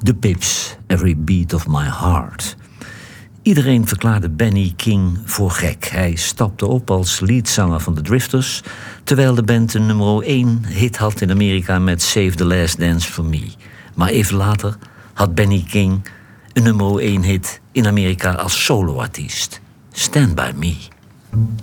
The Pips, Every Beat of My Heart. Iedereen verklaarde Benny King voor gek. Hij stapte op als leadzanger van de Drifters, terwijl de band een nummer 1 hit had in Amerika met Save the Last Dance for Me. Maar even later had Benny King een nummer 1 hit in Amerika als soloartiest. Stand By Me.